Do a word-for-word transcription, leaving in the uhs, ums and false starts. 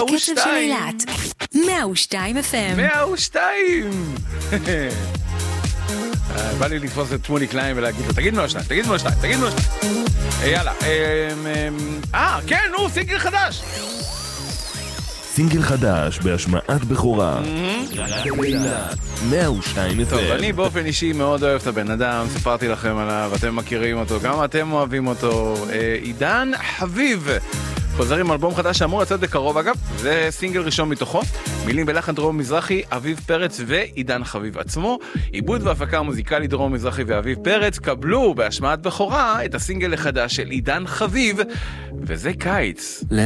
הקצב של אילת. מאה ושתיים אף אם. מאה ושתיים! בא לי לתפוס את תמוני קליין ולהגיד לו, תגיד מאה ושתיים, תגיד מאה ושתיים, תגיד מאה ושתיים. יאללה. אה, כן, נו, סינגל חדש. סינגל חדש בהשמעת בכורה. מאה ושתיים אף אם. טוב, אני באופן אישי מאוד אוהב את הבן אדם, ספרתי לכם עליו, אתם מכירים אותו, גם אתם אוהבים אותו. עידן חביב. חוזר עם אלבום חדש שאמור לצאת בקרוב, אגב, זה סינגל ראשון מתוכו, מילים בלחן דרום מזרחי, אביב פרץ ועידן חביב עצמו, עיבוד והפקה מוזיקלית דרום מזרחי ואביב פרץ, קבלו בהשמעת בכורה את הסינגל החדש של עידן חביב, וזה קיץ.